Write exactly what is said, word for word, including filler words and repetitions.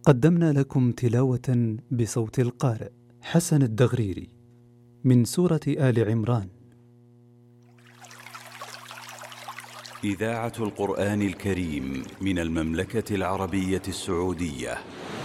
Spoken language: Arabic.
قدمنا لكم تلاوة بصوت القارئ حسن الدغريري من سورة آل عمران. إذاعة القرآن الكريم من المملكة العربية السعودية.